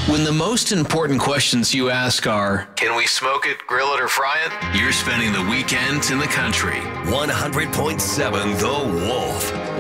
When the most important questions you ask are, can we smoke it, grill it, or fry it? You're spending the weekends in the country. 100.7 The Wolf.